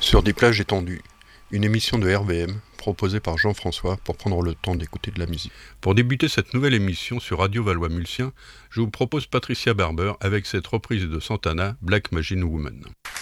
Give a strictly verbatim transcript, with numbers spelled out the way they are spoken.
Sur des plages étendues, une émission de R V M proposée par Jean-François pour prendre le temps d'écouter de la musique. Pour débuter cette nouvelle émission sur Radio Valois-Mulsien, je vous propose Patricia Barber avec cette reprise de Santana, Black Machine Woman.